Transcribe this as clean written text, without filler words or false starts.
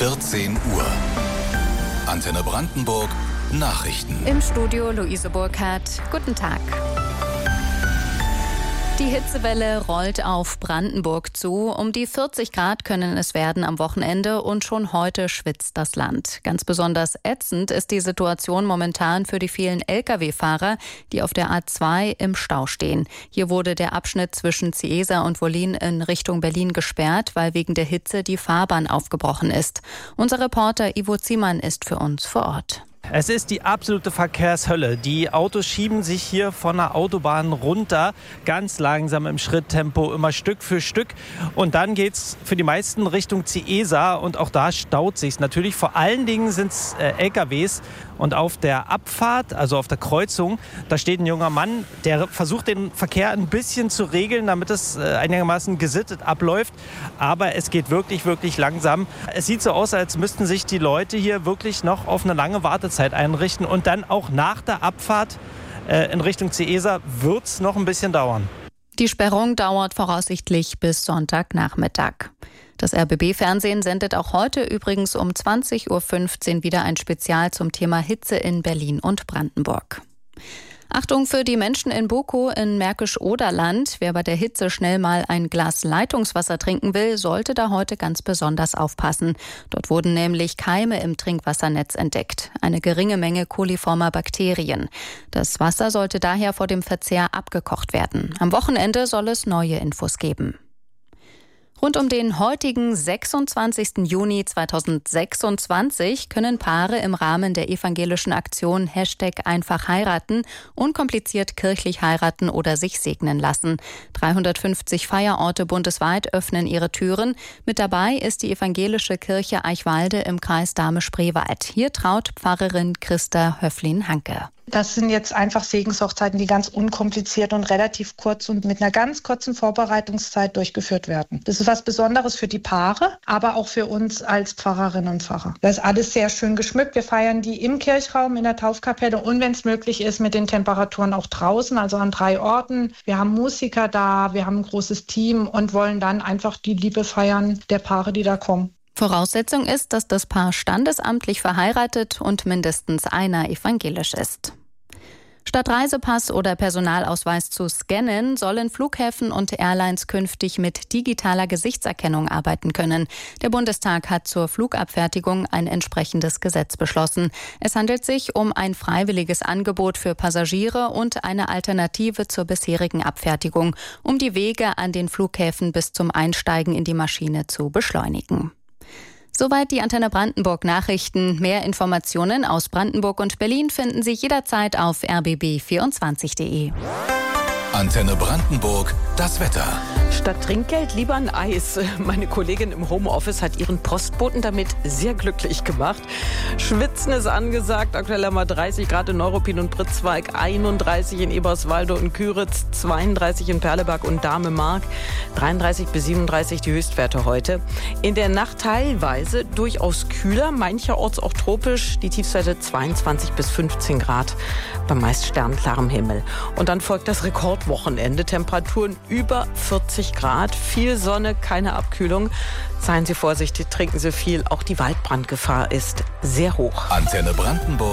14 Uhr. Antenne Brandenburg Nachrichten. Im Studio Luise Burkhardt. Guten Tag. Die Hitzewelle rollt auf Brandenburg zu. Um die 40 Grad können es werden am Wochenende und schon heute schwitzt das Land. Ganz besonders ätzend ist die Situation momentan für die vielen Lkw-Fahrer, die auf der A2 im Stau stehen. Hier wurde der Abschnitt zwischen Ciesa und Wollin in Richtung Berlin gesperrt, weil wegen der Hitze die Fahrbahn aufgebrochen ist. Unser Reporter Ivo Ziemann ist für uns vor Ort. Es ist die absolute Verkehrshölle. Die Autos schieben sich hier von der Autobahn runter, ganz langsam im Schritttempo, immer Stück für Stück. Und dann geht's für die meisten Richtung Ciesa und auch da staut sich's natürlich. Vor allen Dingen sind es LKWs. Und auf der Abfahrt, also auf der Kreuzung, da steht ein junger Mann, der versucht, den Verkehr ein bisschen zu regeln, damit es einigermaßen gesittet abläuft. Aber es geht wirklich, wirklich langsam. Es sieht so aus, als müssten sich die Leute hier wirklich noch auf eine lange Wartezeit einrichten. Und dann auch nach der Abfahrt in Richtung Ciesa wird es noch ein bisschen dauern. Die Sperrung dauert voraussichtlich bis Sonntagnachmittag. Das RBB-Fernsehen sendet auch heute übrigens um 20.15 Uhr wieder ein Spezial zum Thema Hitze in Berlin und Brandenburg. Achtung für die Menschen in Bukow in Märkisch-Oderland. Wer bei der Hitze schnell mal ein Glas Leitungswasser trinken will, sollte da heute ganz besonders aufpassen. Dort wurden nämlich Keime im Trinkwassernetz entdeckt. Eine geringe Menge coliformer Bakterien. Das Wasser sollte daher vor dem Verzehr abgekocht werden. Am Wochenende soll es neue Infos geben. Rund um den heutigen 26. Juni 2026 können Paare im Rahmen der evangelischen Aktion #einfach heiraten unkompliziert kirchlich heiraten oder sich segnen lassen. 350 Feierorte bundesweit öffnen ihre Türen. Mit dabei ist die evangelische Kirche Eichwalde im Kreis Dahme-Spreewald. Hier traut Pfarrerin Christa Höflin-Hanke. Das sind jetzt einfach Segenshochzeiten, die ganz unkompliziert und relativ kurz und mit einer ganz kurzen Vorbereitungszeit durchgeführt werden. Das ist was Besonderes für die Paare, aber auch für uns als Pfarrerinnen und Pfarrer. Das ist alles sehr schön geschmückt. Wir feiern die im Kirchraum, in der Taufkapelle und wenn es möglich ist, mit den Temperaturen auch draußen, also an 3 Orten. Wir haben Musiker da, wir haben ein großes Team und wollen dann einfach die Liebe feiern der Paare, die da kommen. Voraussetzung ist, dass das Paar standesamtlich verheiratet und mindestens einer evangelisch ist. Statt Reisepass oder Personalausweis zu scannen, sollen Flughäfen und Airlines künftig mit digitaler Gesichtserkennung arbeiten können. Der Bundestag hat zur Flugabfertigung ein entsprechendes Gesetz beschlossen. Es handelt sich um ein freiwilliges Angebot für Passagiere und eine Alternative zur bisherigen Abfertigung, um die Wege an den Flughäfen bis zum Einsteigen in die Maschine zu beschleunigen. Soweit die Antenne Brandenburg Nachrichten. Mehr Informationen aus Brandenburg und Berlin finden Sie jederzeit auf rbb24.de. Antenne Brandenburg, das Wetter. Statt Trinkgeld lieber ein Eis. Meine Kollegin im Homeoffice hat ihren Postboten damit sehr glücklich gemacht. Schwitzen ist angesagt. Aktuell haben wir 30 Grad in Neuruppin und Pritzwalk, 31 in Eberswalde und Küritz, 32 in Perleberg und Dahmen-Mark, 33 bis 37 die Höchstwerte heute. In der Nacht teilweise durchaus kühler, mancherorts auch tropisch. Die Tiefstwerte 22 bis 15 Grad bei meist sternklarem Himmel. Und dann folgt das Rekordwochenende. Temperaturen über 40 Grad, viel Sonne, keine Abkühlung. Seien Sie vorsichtig, trinken Sie viel. Auch die Waldbrandgefahr ist sehr hoch. Antenne Brandenburg.